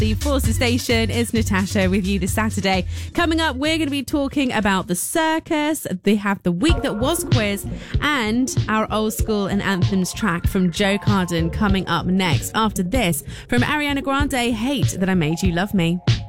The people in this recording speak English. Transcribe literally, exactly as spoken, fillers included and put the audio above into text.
the Forces Station. It's Natasha with you this Saturday. Coming up, we're going to be talking about the circus. They have the week that was quiz and our old school and anthems track from Joe Carden coming up next. After this, from Ariana Grande, Hate That I Made You Love Me.